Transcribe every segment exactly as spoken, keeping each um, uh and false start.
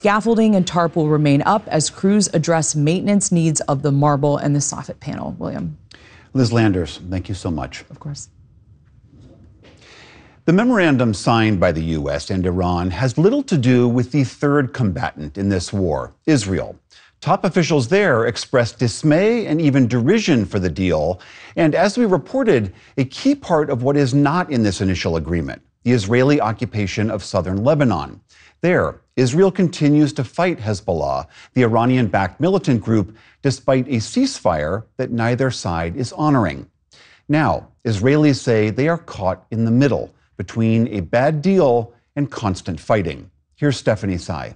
Scaffolding and tarp will remain up as crews address maintenance needs of the marble and the soffit panel. William. Liz Landers, thank you so much. Of course. The memorandum signed by the U S and Iran has little to do with the third combatant in this war, Israel. Top officials there expressed dismay and even derision for the deal. And as we reported, a key part of what is not in this initial agreement, the Israeli occupation of southern Lebanon. There, Israel continues to fight Hezbollah, the Iranian-backed militant group, despite a ceasefire that neither side is honoring. Now, Israelis say they are caught in the middle between a bad deal and constant fighting. Here's Stephanie Tsai.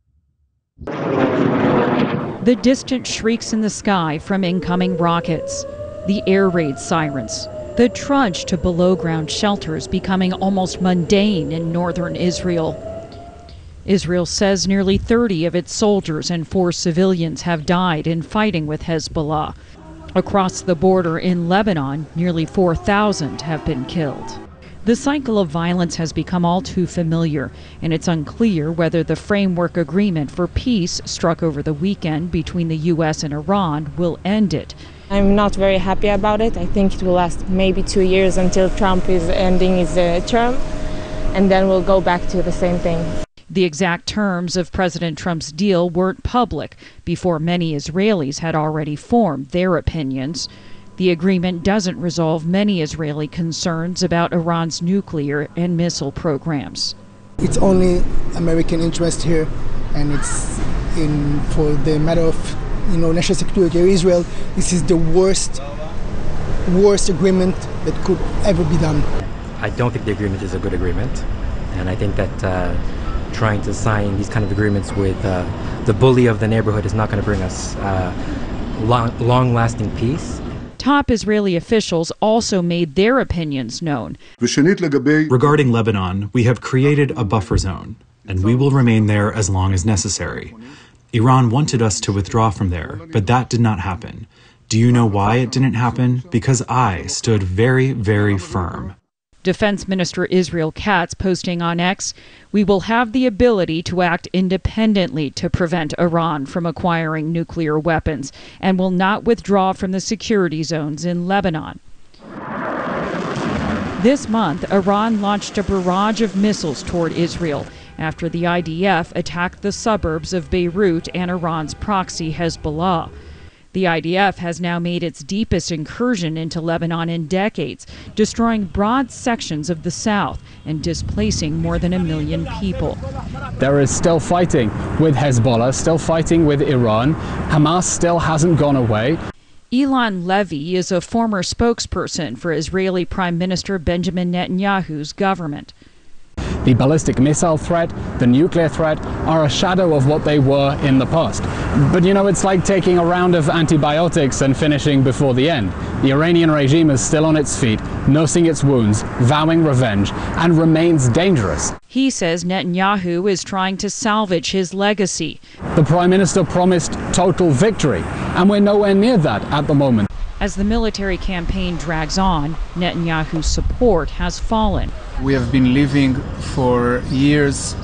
The distant shrieks in the sky from incoming rockets, the air raid sirens, the trudge to below-ground shelters becoming almost mundane in northern Israel. Israel says nearly thirty of its soldiers and four civilians have died in fighting with Hezbollah. Across the border in Lebanon, nearly four thousand have been killed. The cycle of violence has become all too familiar, and it's unclear whether the framework agreement for peace struck over the weekend between the U S and Iran will end it. I'm not very happy about it. I think it will last maybe two years until Trump is ending his uh, term, and then we'll go back to the same thing. The exact terms of President Trump's deal weren't public before many Israelis had already formed their opinions. The agreement doesn't resolve many Israeli concerns about Iran's nuclear and missile programs. It's only American interest here, and it's in for the matter of you know national security of Israel. This is the worst, worst agreement that could ever be done. I don't think the agreement is a good agreement, and I think that uh, trying to sign these kind of agreements with uh, the bully of the neighborhood is not going to bring us uh, long, long-lasting peace. Top Israeli officials also made their opinions known. Regarding Lebanon, we have created a buffer zone, and we will remain there as long as necessary. Iran wanted us to withdraw from there, but that did not happen. Do you know why it didn't happen? Because I stood very, very firm. Defense Minister Israel Katz posting on X, "We will have the ability to act independently to prevent Iran from acquiring nuclear weapons and will not withdraw from the security zones in Lebanon." This month, Iran launched a barrage of missiles toward Israel after the I D F attacked the suburbs of Beirut and Iran's proxy Hezbollah. The I D F has now made its deepest incursion into Lebanon in decades, destroying broad sections of the south and displacing more than a million people. There is still fighting with Hezbollah, still fighting with Iran. Hamas still hasn't gone away. Ilan Levy is a former spokesperson for Israeli Prime Minister Benjamin Netanyahu's government. The ballistic missile threat, the nuclear threat, are a shadow of what they were in the past. But you know, it's like taking a round of antibiotics and finishing before the end. The Iranian regime is still on its feet, nursing its wounds, vowing revenge, and remains dangerous. He says Netanyahu is trying to salvage his legacy. The Prime Minister promised total victory, and we're nowhere near that at the moment. As the military campaign drags on, Netanyahu's support has fallen. We have been living for years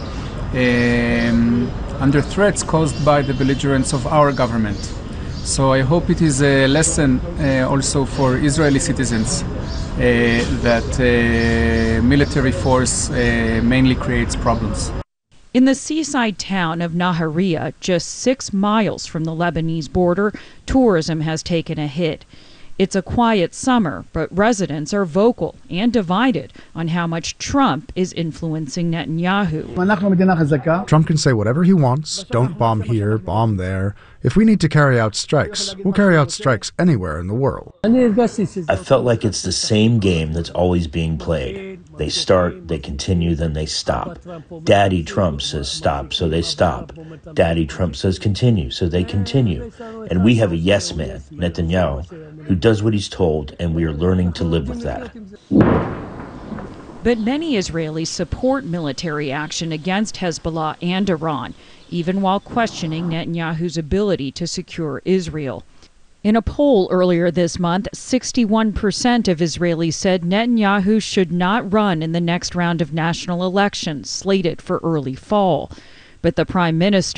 um, under threats caused by the belligerence of our government. So I hope it is a lesson uh, also for Israeli citizens uh, that uh, military force uh, mainly creates problems. In the seaside town of Nahariya, just six miles from the Lebanese border, tourism has taken a hit. It's a quiet summer, but residents are vocal and divided on how much Trump is influencing Netanyahu. Trump can say whatever he wants, don't bomb here, bomb there. If we need to carry out strikes, we'll carry out strikes anywhere in the world. I felt like it's the same game that's always being played. They start, they continue, then they stop. Daddy Trump says stop, so they stop. Daddy Trump says continue, so they continue. And we have a yes man, Netanyahu, who does what he's told, and we are learning to live with that. But many Israelis support military action against Hezbollah and Iran, even while questioning Netanyahu's ability to secure Israel. In a poll earlier this month, sixty-one percent of Israelis said Netanyahu should not run in the next round of national elections slated for early fall. But the prime minister